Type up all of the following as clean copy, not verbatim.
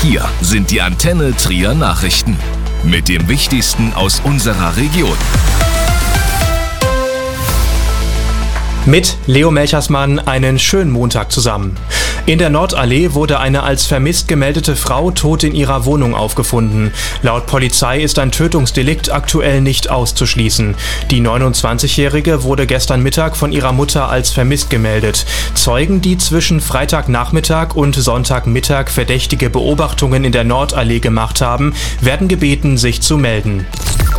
Hier sind die Antenne Trier Nachrichten mit dem Wichtigsten aus unserer Region. Mit Leo Melchersmann einen schönen Montag zusammen. In der Nordallee wurde eine als vermisst gemeldete Frau tot in ihrer Wohnung aufgefunden. Laut Polizei ist ein Tötungsdelikt aktuell nicht auszuschließen. Die 29-Jährige wurde gestern Mittag von ihrer Mutter als vermisst gemeldet. Zeugen, die zwischen Freitagnachmittag und Sonntagmittag verdächtige Beobachtungen in der Nordallee gemacht haben, werden gebeten, sich zu melden.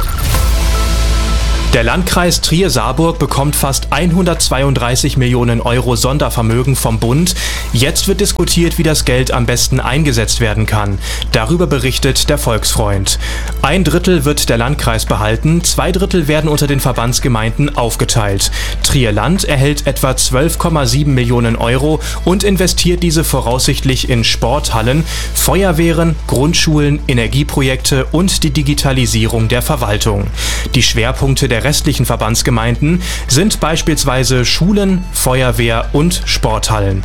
Der Landkreis Trier-Saarburg bekommt fast 132 Millionen Euro Sondervermögen vom Bund. Jetzt wird diskutiert, wie das Geld am besten eingesetzt werden kann. Darüber berichtet der Volksfreund. 1/3 wird der Landkreis behalten, 2/3 werden unter den Verbandsgemeinden aufgeteilt. Trier-Land erhält etwa 12,7 Millionen Euro und investiert diese voraussichtlich in Sporthallen, Feuerwehren, Grundschulen, Energieprojekte und die Digitalisierung der Verwaltung. Die Schwerpunkte der restlichen Verbandsgemeinden sind beispielsweise Schulen, Feuerwehr und Sporthallen.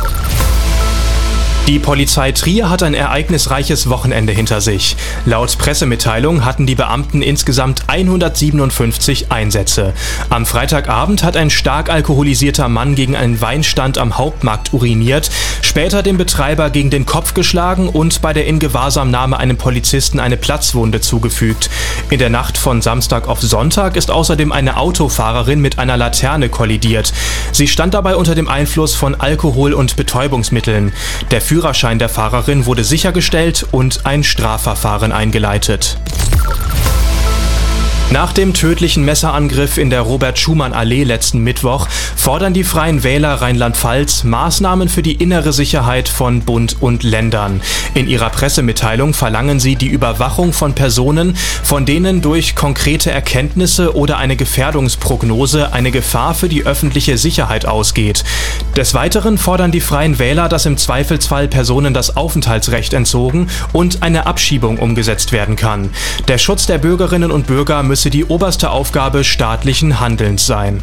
Die Polizei Trier hat ein ereignisreiches Wochenende hinter sich. Laut Pressemitteilung hatten die Beamten insgesamt 157 Einsätze. Am Freitagabend hat ein stark alkoholisierter Mann gegen einen Weinstand am Hauptmarkt uriniert, später dem Betreiber gegen den Kopf geschlagen und bei der Ingewahrsamnahme einem Polizisten eine Platzwunde zugefügt. In der Nacht von Samstag auf Sonntag ist außerdem eine Autofahrerin mit einer Laterne kollidiert. Sie stand dabei unter dem Einfluss von Alkohol und Betäubungsmitteln. Der Führerschein der Fahrerin wurde sichergestellt und ein Strafverfahren eingeleitet. Nach dem tödlichen Messerangriff in der Robert-Schumann-Allee letzten Mittwoch fordern die Freien Wähler Rheinland-Pfalz Maßnahmen für die innere Sicherheit von Bund und Ländern. In ihrer Pressemitteilung verlangen sie die Überwachung von Personen, von denen durch konkrete Erkenntnisse oder eine Gefährdungsprognose eine Gefahr für die öffentliche Sicherheit ausgeht. Des Weiteren fordern die Freien Wähler, dass im Zweifelsfall Personen das Aufenthaltsrecht entzogen und eine Abschiebung umgesetzt werden kann. Der Schutz der Bürgerinnen und Bürger müsse die oberste Aufgabe staatlichen Handelns sein.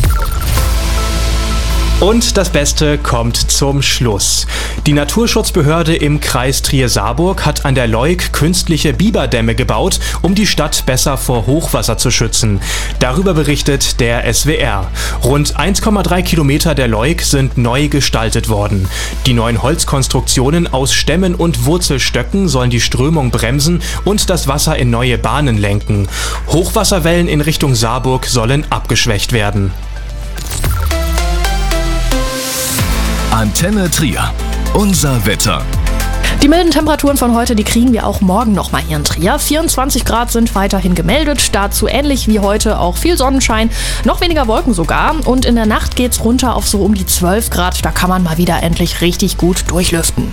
Und das Beste kommt zum Schluss. Die Naturschutzbehörde im Kreis Trier-Saarburg hat an der Leuk künstliche Biberdämme gebaut, um die Stadt besser vor Hochwasser zu schützen. Darüber berichtet der SWR. Rund 1,3 Kilometer der Leuk sind neu gestaltet worden. Die neuen Holzkonstruktionen aus Stämmen und Wurzelstöcken sollen die Strömung bremsen und das Wasser in neue Bahnen lenken. Hochwasserwellen in Richtung Saarburg sollen abgeschwächt werden. Antenne Trier. Unser Wetter. Die milden Temperaturen von heute, die kriegen wir auch morgen nochmal hier in Trier. 24 Grad sind weiterhin gemeldet, dazu ähnlich wie heute auch viel Sonnenschein, noch weniger Wolken sogar. Und in der Nacht geht's runter auf so um die 12 Grad, da kann man mal wieder endlich richtig gut durchlüften.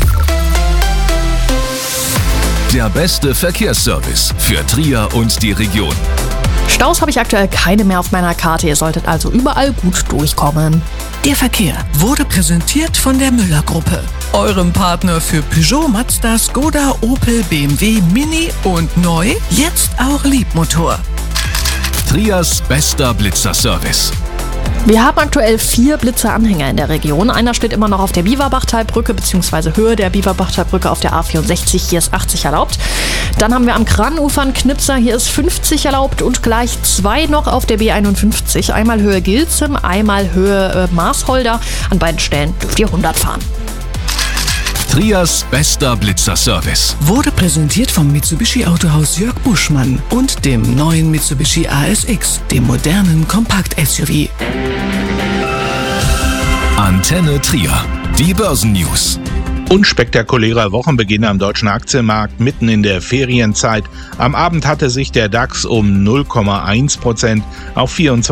Der beste Verkehrsservice für Trier und die Region. Staus habe ich aktuell keine mehr auf meiner Karte, ihr solltet also überall gut durchkommen. Der Verkehr wurde präsentiert von der Müller-Gruppe, eurem Partner für Peugeot, Mazda, Skoda, Opel, BMW, Mini und neu, jetzt auch Liebmotor. Triers bester Blitzerservice. Wir haben aktuell 4 Blitzeranhänger in der Region. Einer steht immer noch auf der Biberbachtalbrücke bzw. Höhe der Biberbachtalbrücke auf der A64. Hier ist 80 erlaubt. Dann haben wir am Kranufer einen Knipser. Hier ist 50 erlaubt und gleich 2 noch auf der B51. Einmal Höhe Gilzem, einmal Höhe Marsholder. An beiden Stellen dürft ihr 100 fahren. Triers bester Blitzerservice. Wurde präsentiert vom Mitsubishi Autohaus Jörg Buschmann und dem neuen Mitsubishi ASX, dem modernen Kompakt-SUV. Antenne Trier. Die Börsennews. Unspektakulärer Wochenbeginn am deutschen Aktienmarkt mitten in der Ferienzeit. Am Abend hatte sich der DAX um 0,1% auf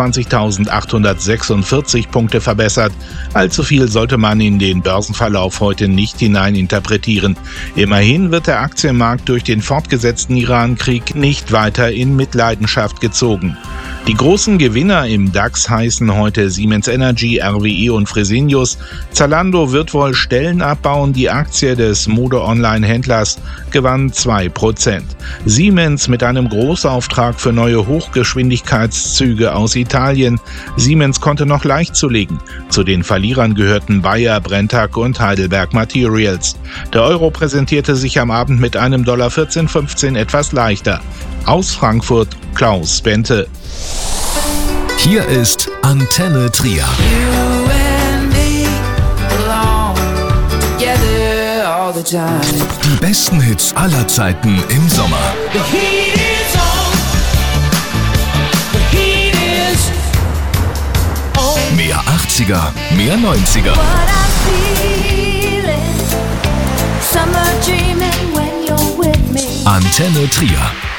24.846 Punkte verbessert. Allzu viel sollte man in den Börsenverlauf heute nicht hineininterpretieren. Immerhin wird der Aktienmarkt durch den fortgesetzten Iran-Krieg nicht weiter in Mitleidenschaft gezogen. Die großen Gewinner im DAX heißen heute Siemens Energy, RWE und Fresenius. Zalando wird wohl Stellen abbauen, die Die Aktie des Mode-Online-Händlers gewann 2%. Siemens mit einem Großauftrag für neue Hochgeschwindigkeitszüge aus Italien. Siemens konnte noch leicht zulegen. Zu den Verlierern gehörten Bayer, Brenntag und Heidelberg Materials. Der Euro präsentierte sich am Abend mit einem $14,15 etwas leichter. Aus Frankfurt Klaus Bente. Hier ist Antenne Trier. Die besten Hits aller Zeiten im Sommer. Mehr 80er, mehr 90er. Antenne Trier.